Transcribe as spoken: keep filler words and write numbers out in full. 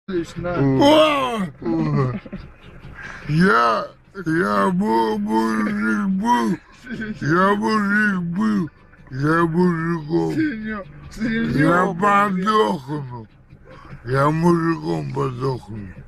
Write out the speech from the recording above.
Лично. О! Я, я был мужик был, я мужик был, я мужиком, Синё, я синё, подохну, я мужиком подохну.